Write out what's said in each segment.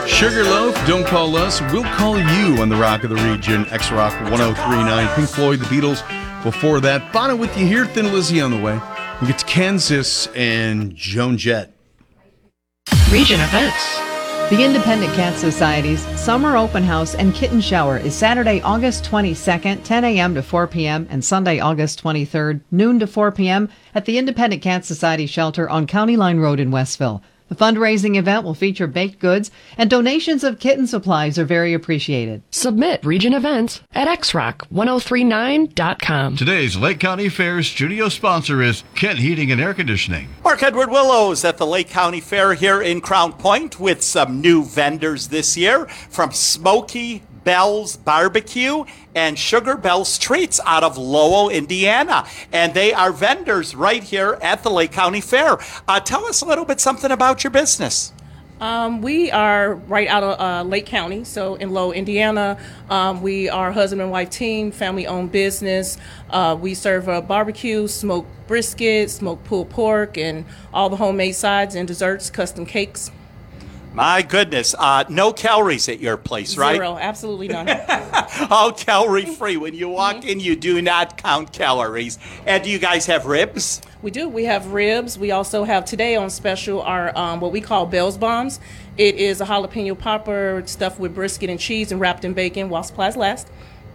Sugarloaf, Don't Call Us, We'll Call You on the Rock of the Region, X-Rock 1039, Pink Floyd, The Beatles. Before that, Bono with you here, Thin Lizzy on the way. We get to Kansas and Joan Jett. Region events. The Independent Cat Society's Summer Open House and Kitten Shower is Saturday, August 22nd, 10 a.m. to 4 p.m., and Sunday, August 23rd, noon to 4 p.m. at the Independent Cat Society Shelter on County Line Road in Westville. The fundraising event will feature baked goods, and donations of kitten supplies are very appreciated. Submit region events at xrock1039.com. Today's Lake County Fair studio sponsor is Kent Heating and Air Conditioning. Mark Edward Willows at the Lake County Fair here in Crown Point with some new vendors this year from Smoky Bell's Barbecue and Sugar Bell's Treats out of Lowell, Indiana. And they are vendors right here at the Lake County Fair. Tell us a little bit something about your business. We are right out of Lake County, so in Lowell, Indiana. We are a husband and wife team, family-owned business. We serve a barbecue, smoked brisket, smoked pulled pork, and all the homemade sides and desserts, custom cakes. My goodness, no calories at your place, right? Zero, absolutely none. All calorie-free. When you walk in, you do not count calories. And do you guys have ribs? We do. We have ribs. We also have today on special our what we call Bell's Bombs. It is a jalapeno popper stuffed with brisket and cheese and wrapped in bacon while supplies last.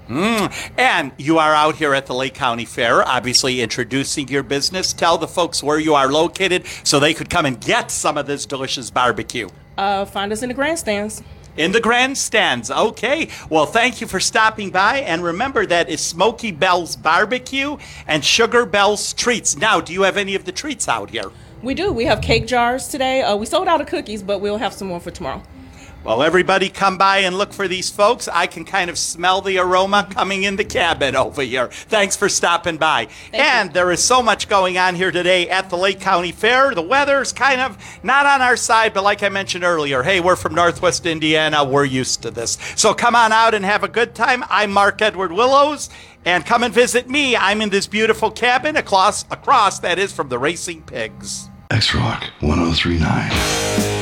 And you are out here at the Lake County Fair, obviously introducing your business. Tell the folks where you are located so they could come and get some of this delicious barbecue. Find us in the grandstands. In the grandstands. Okay. Well, thank you for stopping by. And remember, that is Smoky Bell's Barbecue and Sugar Bell's Treats. Now, do you have any of the treats out here? We do. We have cake jars today. We sold out of cookies, but we'll have some more for tomorrow. Well, everybody come by and look for these folks. I can kind of smell the aroma coming in the cabin over here. Thanks for stopping by. And there is so much going on here today at the Lake County Fair. The weather's kind of not on our side, but like I mentioned earlier, hey, we're from Northwest Indiana. We're used to this. So come on out and have a good time. I'm Mark Edward Willows. And come and visit me. I'm in this beautiful cabin across that is from the Racing Pigs. X-Rock 1039.